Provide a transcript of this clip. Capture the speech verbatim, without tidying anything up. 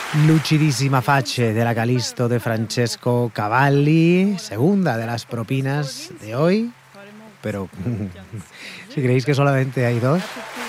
Lucidísima Face de la Calisto de Francesco Cavalli, segunda de las propinas de hoy, pero si creéis que solamente hay dos,